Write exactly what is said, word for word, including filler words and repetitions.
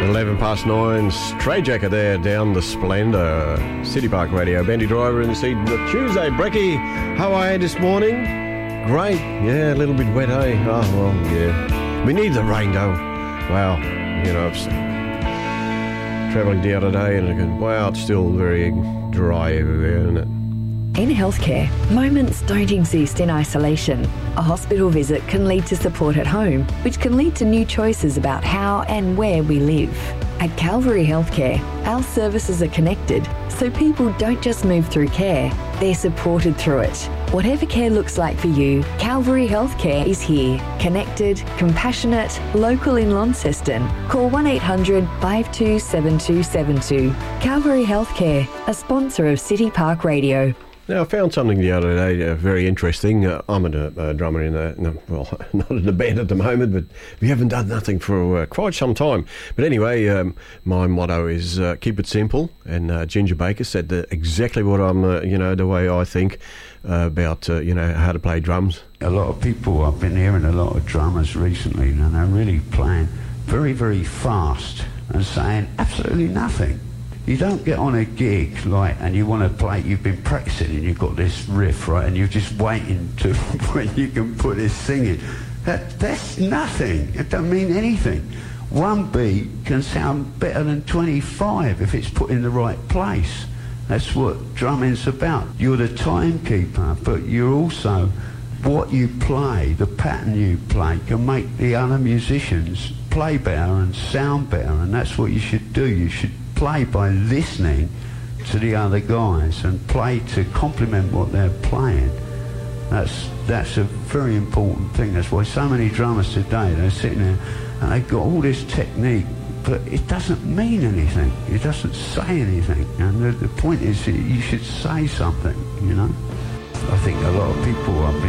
eleven past nine, Stray Jacket there, Down the Splendour. City Park Radio, Bendy Driver in the seat. The Tuesday, Brecky, how are you this morning? Great, yeah, a little bit wet, eh? Oh, well, yeah. We need the rain, though. Wow, you know, I've travelling the other day and I go, wow, it's still very dry everywhere, isn't it? In healthcare, moments don't exist in isolation. A hospital visit can lead to support at home, which can lead to new choices about how and where we live. At Calvary Healthcare, our services are connected, so people don't just move through care, they're supported through it. Whatever care looks like for you, Calvary Healthcare is here. Connected, compassionate, local in Launceston. Call one eight hundred five two seven two seven two. Calvary Healthcare, a sponsor of City Park Radio. Now, I found something the other day uh, very interesting. Uh, I'm a uh, drummer in a, no, well, not in a band at the moment, but we haven't done nothing for uh, quite some time. But anyway, um, my motto is uh, keep it simple. And uh, Ginger Baker said that exactly what I'm, uh, you know, the way I think uh, about, uh, you know, how to play drums. A lot of people, I've been hearing a lot of drummers recently, and they're really playing very, very fast and saying absolutely nothing. You don't get on a gig, like, and you want to play, you've been practicing and you've got this riff, right, and you're just waiting to when you can put this singing. That, that's nothing. It doesn't mean anything. One beat can sound better than twenty-five if it's put in the right place. That's what drumming's about. You're the timekeeper, but you're also, what you play, the pattern you play, can make the other musicians play better and sound better, and that's what you should do. You should play by listening to the other guys and play to complement what they're playing. That's that's a very important thing. That's why so many drummers today, they're sitting there and they've got all this technique, but it doesn't mean anything. It doesn't say anything. And the, the point is that you should say something, you know. I think a lot of people, I've been